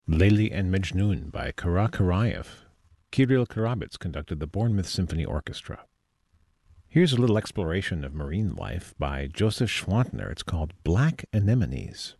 Layli and Mejnun by Kara Karayev. Kirill Karabits conducted the Bournemouth Symphony Orchestra. Here's a little exploration of marine life by Joseph Schwantner. It's called Black Anemones.